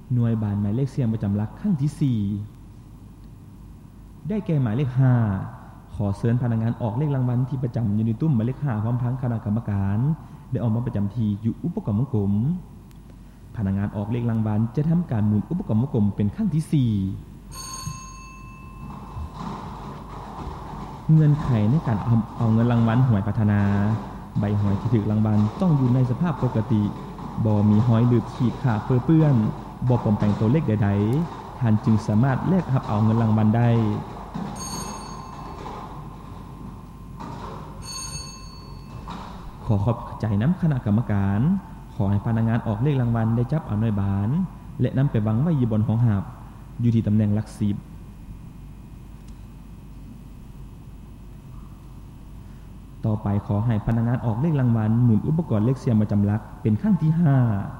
หน่วยบานหมายเลขเสียงประจำหลักครั้งที่4ได้แก่หมายเลข5ขอเชิญพนักงานออกเลขรางวัลที่ประจำอยู่ในตุ้มหมายเลข5พร้อมทั้งคณะกรรมการได้ออกมาประจำที่อยู่อุปกรณ์วงกลมพนักงานออกเลขรางวัลจะทำการหมุนอุปกรณ์วงกลมเป็นครั้งที่4เงื่อนไขในการเอาเงินรางวัลหวยพัฒนาใบหวยที่ถูกรางวัลต้องอยู่ในสภาพปกติบ่มีหอยหรือขีดขาดเปื้อนบ่ปลอมแปลงตัวเลขใดๆท่านจึงสามารถแลกรับเอาเงินรางวัลได้ขอขอบใจน้ำคณะกรรมการขอให้พนักงานออกเลขรางวัลได้จับเอาหน่วยบานและนำไปวางไว้อยู่บนห้องหับอยู่ที่ตำแหน่งหลัก10ต่อไปขอให้พนักงานออกเลขรางวัลหมุนอุปกรณ์เลขเสียงประจำหลักเป็นครั้งที่5